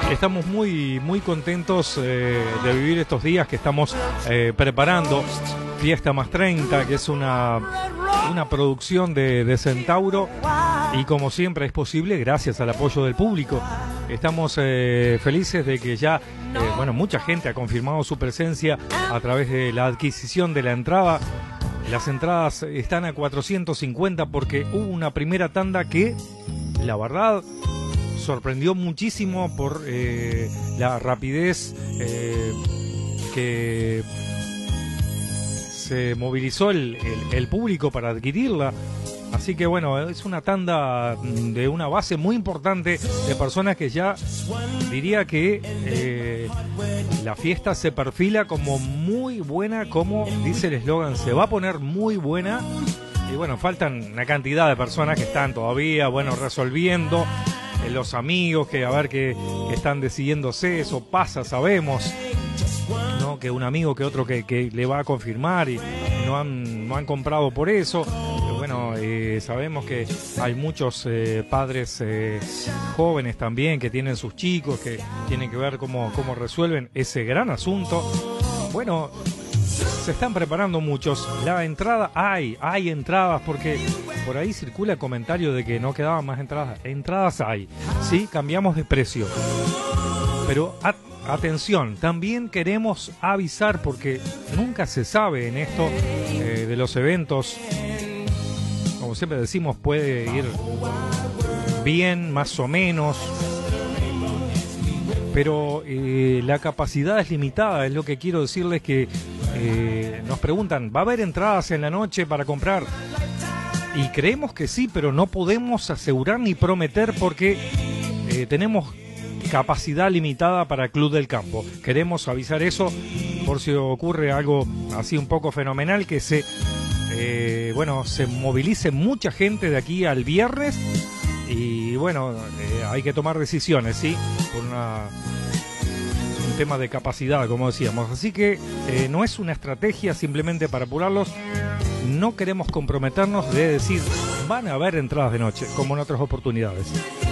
Estamos muy contentos de vivir estos días que estamos preparando Fiesta Más 30, que es una producción de Centauro, y como siempre es posible gracias al apoyo del público. Estamos felices de que ya mucha gente ha confirmado su presencia a través de la adquisición de la entrada. Las entradas están a 450 porque hubo una primera tanda que, la verdad, sorprendió muchísimo por la rapidez que se movilizó el público para adquirirla. Así que bueno, es una tanda de una base muy importante de personas que ya diría que la fiesta se perfila como muy buena, como dice el eslogan, se va a poner muy buena. Y bueno, faltan una cantidad de personas que están todavía, resolviendo, los amigos que que están decidiéndose, eso pasa, sabemos, ¿no? Que un amigo que otro que le va a confirmar y no han comprado por eso. Sabemos que hay muchos padres jóvenes también que tienen sus chicos, que tienen que ver cómo resuelven ese gran asunto. Bueno, se están preparando muchos. La entrada, hay entradas, porque por ahí circula el comentario de que no quedaban más entradas. Entradas hay, sí, cambiamos de precio. Pero atención, también queremos avisar, porque nunca se sabe en esto de los eventos. Como siempre decimos, puede ir bien, más o menos, pero la capacidad es limitada, es lo que quiero decirles, que nos preguntan, ¿va a haber entradas en la noche para comprar? Y creemos que sí, pero no podemos asegurar ni prometer porque tenemos capacidad limitada para Club del Campo. Queremos avisar eso por si ocurre algo así un poco fenomenal, que se movilice mucha gente de aquí al viernes y hay que tomar decisiones, ¿sí? Por un tema de capacidad, como decíamos. Así que no es una estrategia simplemente para apurarlos. No queremos comprometernos de decir van a haber entradas de noche, como en otras oportunidades.